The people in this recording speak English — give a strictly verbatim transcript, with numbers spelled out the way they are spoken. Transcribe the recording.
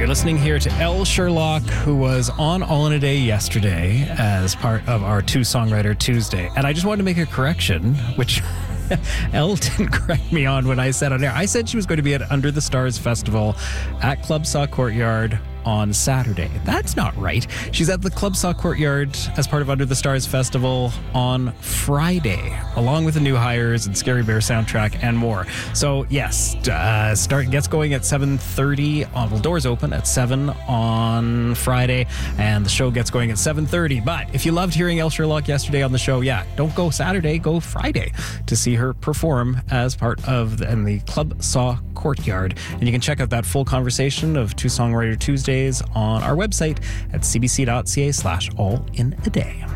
You're listening here to Elle Sherlock, who was on All in a Day yesterday as part of our Two Songwriter Tuesday. And I just wanted to make a correction, which Elle didn't correct me on when I said on air. I said she was going to be at Under the Stars Festival at Club Saw Courtyard on Saturday. That's not right. She's at the Club Saw Courtyard as part of Under the Stars Festival on Friday, along with the new hires and Scary Bear soundtrack and more. So yes, uh, start gets going at seven thirty. On, well, doors open at seven on Friday, and the show gets going at seven thirty. But if you loved hearing Elle Sherlock yesterday on the show, yeah, don't go Saturday, go Friday to see her perform as part of the, in the Club Saw Courtyard. And you can check out that full conversation of Two Songwriter Tuesdays on our website at cbc.ca slash all in a day.